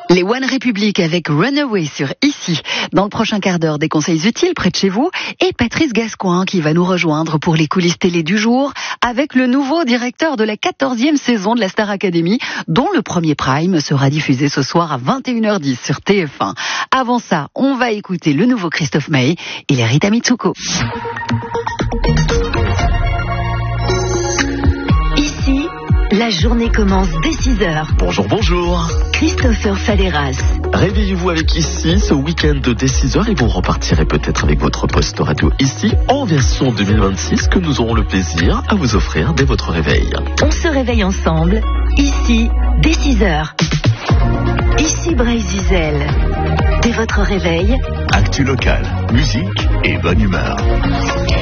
Les One Republic avec Runaway sur Ici. Dans le prochain quart d'heure, des conseils utiles près de chez vous. Et Patrice Gascoin qui va nous rejoindre pour les coulisses télé du jour avec le nouveau directeur de la 14e saison de la Star Academy, dont le premier prime sera diffusé ce soir à 21h10 sur TF1. Avant ça, on va écouter le nouveau Christophe Maé et les Rita Mitsuko. Ici, la journée commence dès 6h. Bonjour. Christopher Falleras. Réveillez-vous avec Ici ce week-end dès 6h et vous repartirez peut-être avec votre poste radio Ici en version 2026 que nous aurons le plaisir à vous offrir dès votre réveil. On se réveille ensemble, ici, dès 6h. Ici Bray Zizel. Dès votre réveil, actu local, musique et bonne humeur.